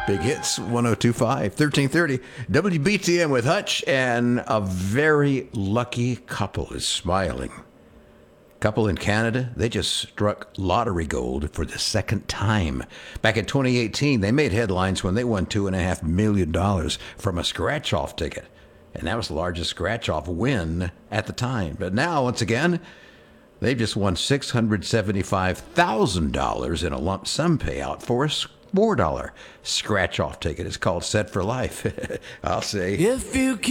Big Hits 1025, 1330. WBTM with Hutch, and a very lucky couple is smiling. Couple in Canada, they just struck lottery gold for the second time. Back in 2018, they made headlines when they won $2.5 million from a scratch-off ticket. And that was the largest scratch-off win at the time. But now, once again, they've just won $675,000 in a lump sum payout for a $4 scratch-off ticket. It's called Set for Life. I'll say. If you